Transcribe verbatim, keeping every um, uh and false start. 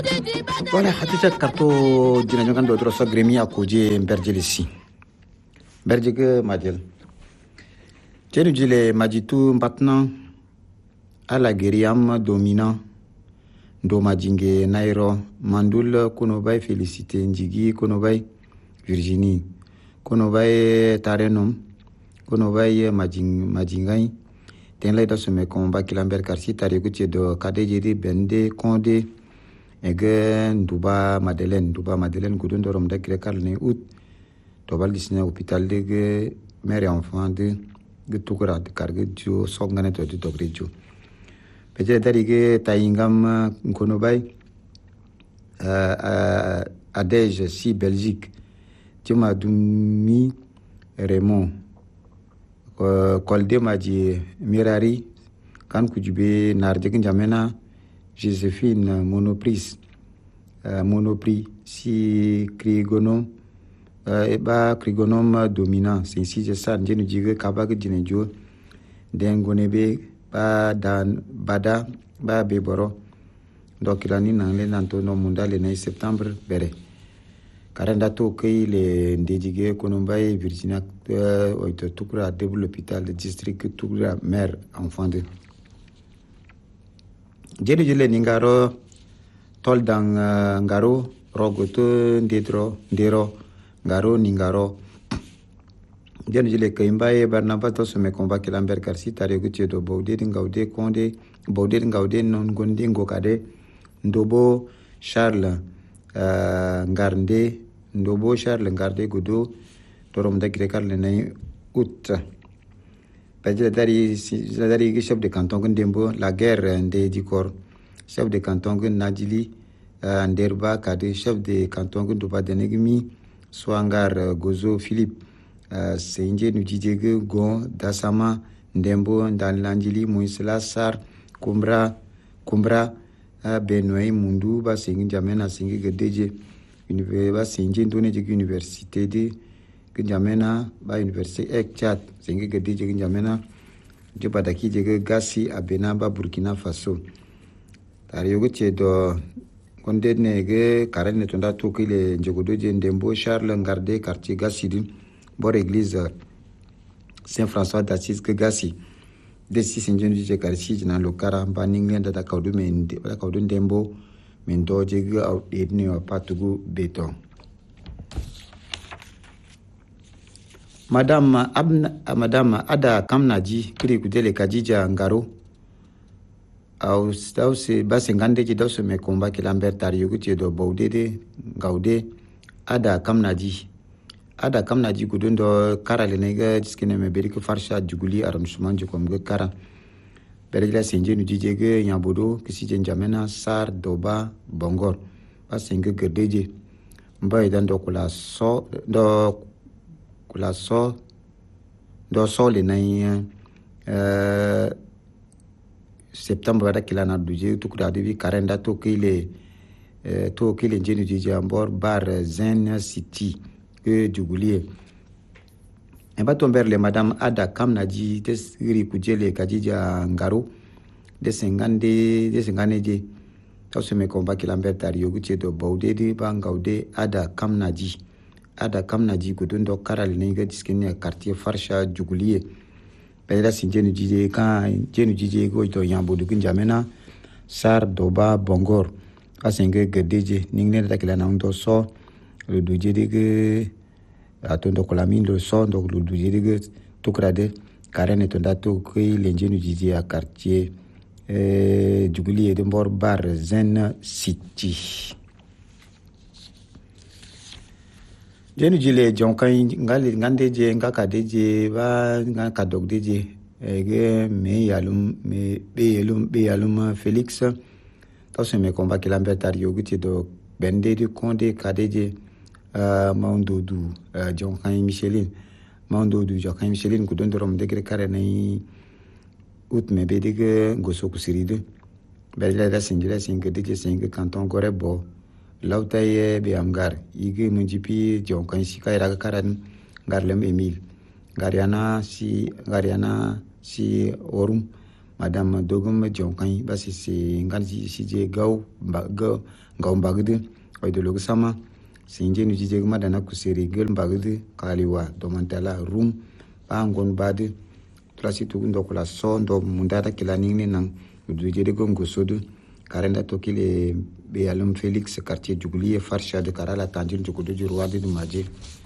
Voilà, hatita karto dina jongan do dro so gremi akoje berjelisi. Berjege majel. Tenu jile majitu maintenant à la guériam dominant do majinge nairo mandul konobay félicité njigi konobay Virginie konobay tarenom konobay majing majingai ten lay da sume komba kilamber karsi tare gutie do kadejedi bende konde ege nduba Madeleine nduba Madeleine gudun dorom da grekal ne out to bal disne hôpital de ge mère enfant de ge tukura de karge jo songane to de dogrejo peje darige tayingam konobay euh Adège si Belgique tima dumi Raymond kolde maji mirari kan kujube narjegin jamena Joséphine Monopris euh, Monopris si Crigonome euh, eba Crigonome dominant c'est ici je ça njenu jige kabag jinejo dengonebe ba dan bada ba beboro donc ilani nangle nanto no mundale na septembre bere karenda to kay le ndejige konombaye Virginia euh, oito tukura de l'hôpital de district tukura mère enfant de jeli jele ningaro tol dang uh, ngaro rogoto ndedro ndero ngaro ningaro jeli jele kaimbaye barnaba to some combat kilamber karsi tare gutie do bawde ngawde konde bawde ngawde non gonde ngokade ndobo Charles uh, ngarnde ndobo Charles ngarde godo torom da grekal ne out Pedro dari dari chef de canton Ndembo la guerre de Dikor chef de canton Nadili Nderba kade chef de canton Ndoba Denegmi Swangar Gozo Philippe Senje Nujijege Gon Dasama Ndembo Ndalanjili Moisela Sar Kumbra Kumbra Benoît Mundu ba singi jamena singi gedeje université ba singi ndone jigi université de Njamena ba université ek chat singi gedi jigi njamena joba daki jigi gasi abena ba Burkina Faso tari yogo chedo konde nege karene tonda tokile njogodo je Ndembo Charles Ngarde quartier gasi din bor église Saint-François d'Assise ke gasi desi sinjenu je karsi jina lokara ba ningenda da kawdu mende da kawdu Ndembo mendo jigi au edni wa patugu beton. Madame Abna, Madame Ada Kamnaji kiri kudele kajija ngaro au stau se base ngande ji daso me komba kilamber tari yuguti do bawdede ngaude Ada Kamnaji Ada Kamnaji gudundo kara le nega jiskene me beriko farsha juguli aram sumanjo komge kara berila senje nu jijege nyabodo kisi jenjamena sar doba bongor basenge gedeje mbay dan do kula so do kula so do sole na euh septembre wada kilana duje tukura devi karenda to kile euh, to kile njeni dije ambor bar zen city e jugulie e ba tomber le madame Ada Kamnaji desiri kujele kajija ngaro de sengande de senganeje taso me komba kilamber tari yoguche do bawde de bangaude Ada Kamnaji Ada Kamnaji gudundo karal nenga diskene quartier farsha jugulie pedra sinjenu jije kan jenu jije go to yambo du kinjamena sar doba bongor asenge gedeje ningne da kila na ndo so le duje de atondo kolamin le so ndo le duje de tukrade karene to dato ko lenjenu jije a quartier eh jugulie de mbor bar zen city. Jenu jile jonkai ngali ngande je ngaka deje ba ngaka dog deje ege me yalum me be yalum be yalum Félix taso me komba kilamber tari yoguti do bende de konde kadeje uh, maundodu uh, jonkai Micheline maundodu jonkai Micheline ku dondorom degre kare nay ut me be dege goso kusiride bela da sinjila singe deje singe canton Gorebo lautaye be amgar igi munjipi jonkan sika iraga karan garlem Emile gariana si gariana si orum madame dogum jonkan basi si nganji si je gaw ba gaw ngau mbagde oidologu sama sinje nu jije ma dana kusiri gel mbagde kaliwa domantala rum bangon bade trasi tu ndo kula so ndo mundata kila ningni nang duje de gongo sodu karenda to kile be alum Felix quartier jugulier farsha de karala tanjir jugudu jurwadi du maje